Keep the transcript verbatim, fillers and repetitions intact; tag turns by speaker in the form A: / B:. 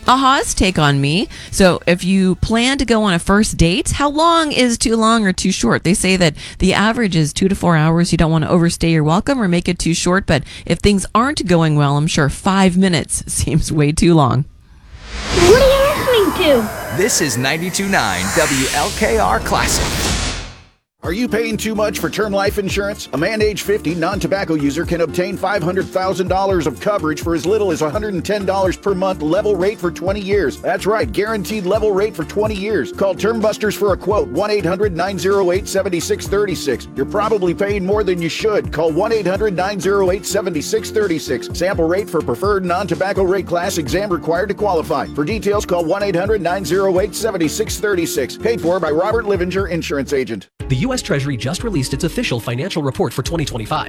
A: Aha's take on me. So if you plan to go on a first date, how long is too long or too short? They say that the average is two to four hours. You don't want to overstay your welcome or make it too short. But if things aren't going well, I'm sure five minutes seems way too long.
B: What are you listening to?
C: This is ninety-two point nine W L K R Classic.
D: Are you paying too much for term life insurance? A man age fifty, non-tobacco user can obtain five hundred thousand dollars of coverage for as little as one hundred ten dollars per month, level rate for twenty years. That's right, guaranteed level rate for twenty years. Call Term Busters for a quote, one eight hundred nine oh eight seven six three six. You're probably paying more than you should. Call one eight hundred nine oh eight seven six three six. Sample rate for preferred non-tobacco rate class, exam required to qualify. For details, call one eight hundred nine oh eight seven six three six. Paid for by Robert Livinger, Insurance Agent.
E: The U S Treasury just released its official financial report for twenty twenty-five.